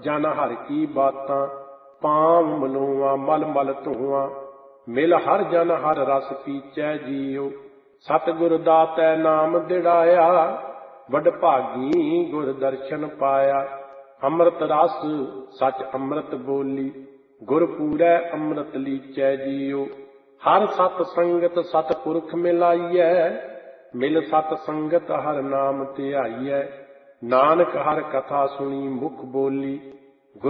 ਜਨ ਹਰਿ ਕੀ ਬਾਤਾਂ। ਪਾਵ ਮਨੋਆ ਮਲ ਮਲ ਧੋਆ, ਮਿਲ ਹਰ ਜਨ ਹਰ ਰਸ ਪੀਚੈ ਜੀਉ। ਸਤਿਗੁਰ ਦਾਤੈ ਨਾਮ ਦਿੜਾਇਆ, ਵਡ ਭਾਗੀ ਗੁਰ ਦਰਸ਼ਨ ਪਾਇਆ। ਅੰਮ੍ਰਿਤ ਰਸ ਸਚ ਅੰਮ੍ਰਿਤ ਬੋਲੀ, ਗੁਰ ਪੂਰੈ ਅੰਮ੍ਰਿਤ ਲੀਚੈ ਜੀਉ। ਹਰ ਸਤ ਸੰਗਤ ਸਤ ਪੁਰਖ ਮਿਲਾਈਐ, ਮਿਲ ਸਤ ਸੰਗਤ ਹਰ ਨਾਮ ਧਿਆਈਐ। ਨਾਨਕ ਹਰ ਕਥਾ ਸੁਣੀ ਮੁਖ ਬੋਲੀ,